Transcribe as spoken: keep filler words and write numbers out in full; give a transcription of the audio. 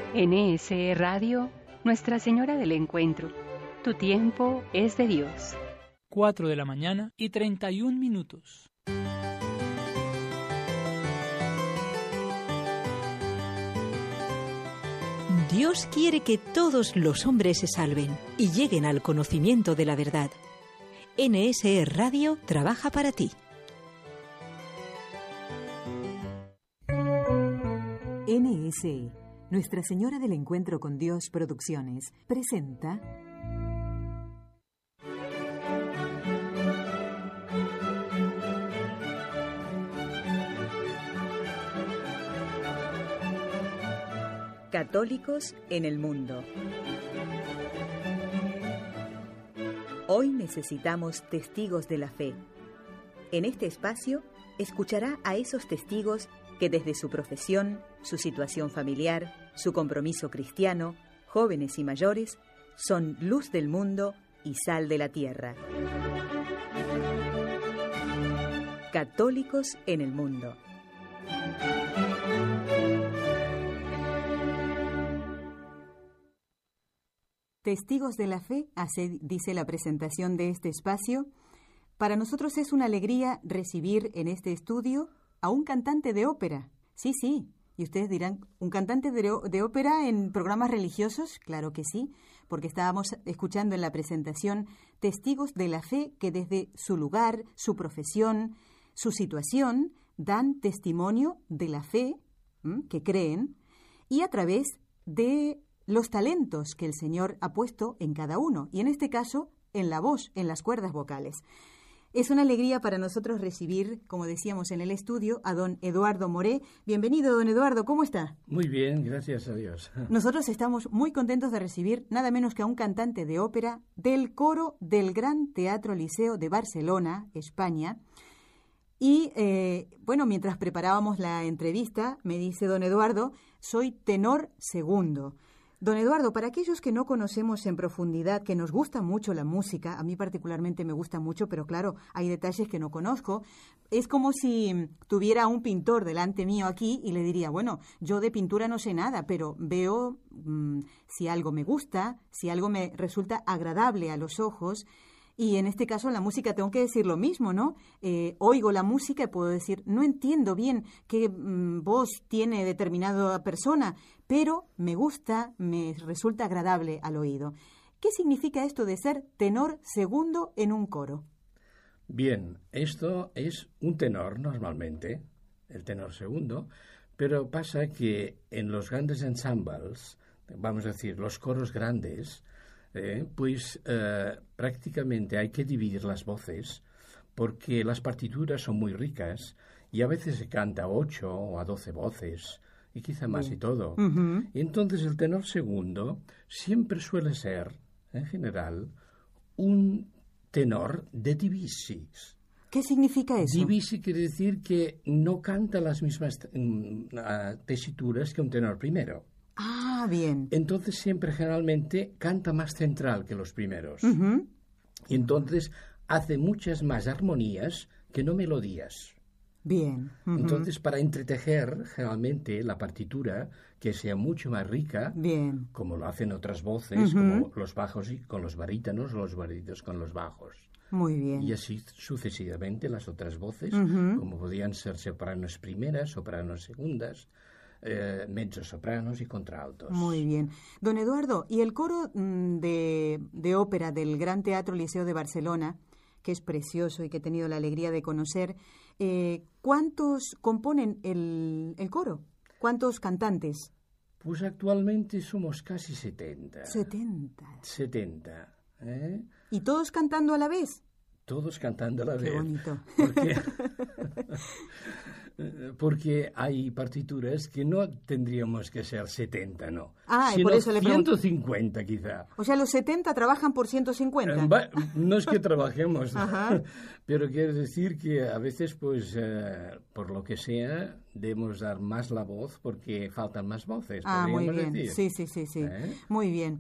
N S E Radio, Nuestra Señora del Encuentro. Tu tiempo es de Dios. cuatro de la mañana y treinta y un minutos. Dios quiere que todos los hombres se salven y lleguen al conocimiento de la verdad. N S E Radio trabaja para ti. N S E, Nuestra Señora del Encuentro con Dios Producciones, presenta... Católicos en el mundo. Hoy necesitamos testigos de la fe. En este espacio escuchará a esos testigos que desde su profesión, su situación familiar, su compromiso cristiano, jóvenes y mayores, son luz del mundo y sal de la tierra. Católicos en el mundo. Testigos de la fe, así dice la presentación de este espacio. Para nosotros es una alegría recibir en este estudio a un cantante de ópera. Sí, sí. Y ustedes dirán, ¿un cantante de, de ópera en programas religiosos? Claro que sí, porque estábamos escuchando en la presentación testigos de la fe que desde su lugar, su profesión, su situación, dan testimonio de la fe, ¿m? que creen, y a través de los talentos que el Señor ha puesto en cada uno, y en este caso, en la voz, en las cuerdas vocales. Es una alegría para nosotros recibir, como decíamos en el estudio, a don Eduardo Moré. Bienvenido, don Eduardo, ¿cómo está? Muy bien, gracias a Dios. Nosotros estamos muy contentos de recibir nada menos que a un cantante de ópera del coro del Gran Teatro Liceo de Barcelona, España. Y, eh, bueno, mientras preparábamos la entrevista, me dice don Eduardo, soy tenor segundo. Don Eduardo, para aquellos que no conocemos en profundidad, que nos gusta mucho la música, a mí particularmente me gusta mucho, pero claro, hay detalles que no conozco, es como si tuviera un pintor delante mío aquí y le diría, bueno, yo de pintura no sé nada, pero veo mmm, si algo me gusta, si algo me resulta agradable a los ojos. Y en este caso, en la música tengo que decir lo mismo, ¿no? Eh, oigo la música y puedo decir, no entiendo bien qué mm, voz tiene determinada persona, pero me gusta, me resulta agradable al oído. ¿Qué significa esto de ser tenor segundo en un coro? Bien, esto es un tenor normalmente, el tenor segundo, pero pasa que en los grandes ensembles, vamos a decir, los coros grandes, Eh, pues eh, prácticamente hay que dividir las voces porque las partituras son muy ricas y a veces se canta a ocho o a doce voces y quizá más Bien. y todo. Uh-huh. Y entonces el tenor segundo siempre suele ser, en general, un tenor de divisis. ¿Qué significa eso? Divisi quiere decir que no canta las mismas um, uh, tesituras que un tenor primero. Ah, bien. Entonces siempre generalmente canta más central que los primeros. Uh-huh. Y entonces hace muchas más armonías que no melodías. Bien. Uh-huh. Entonces para entretejer generalmente la partitura que sea mucho más rica, bien. como lo hacen otras voces, uh-huh. como los bajos y con los barítonos o los barítonos con los bajos. Muy bien. Y así sucesivamente las otras voces, uh-huh. como podían ser sopranos primeras, sopranos segundas, Eh, mezzosopranos y contraltos. Muy bien. Don Eduardo, ¿y el coro de, de ópera del Gran Teatro Liceo de Barcelona, que es precioso y que he tenido la alegría de conocer, eh, ¿cuántos componen el, el coro? ¿Cuántos cantantes? Pues actualmente somos casi setenta. ¿Setenta? setenta. ¿eh? ¿Y todos cantando a la vez? Todos cantando a la Qué vez. Qué bonito. Porque, porque hay partituras que no tendríamos que ser setenta, ¿no? Ah, sino y por eso le pregunto. ciento cincuenta quizá. O sea, los setenta trabajan por ciento cincuenta. Eh, va, no es que trabajemos, Ajá. pero quiere decir que a veces, pues, eh, por lo que sea, debemos dar más la voz porque faltan más voces. Ah, muy bien. Decir. Sí, sí, sí, sí. ¿Eh? Muy bien.